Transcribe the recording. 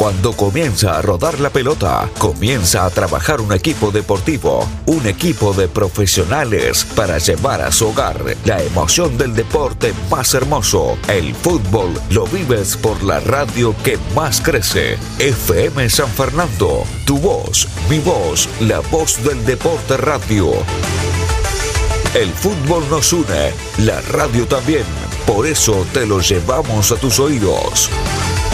Cuando comienza a rodar la pelota, comienza a trabajar un equipo deportivo, un equipo de profesionales para llevar a su hogar la emoción del deporte más hermoso. El fútbol lo vives por la radio que más crece. FM San Fernando, tu voz, mi voz, la voz del deporte radio. El fútbol nos une, la radio también. Por eso te lo llevamos a tus oídos.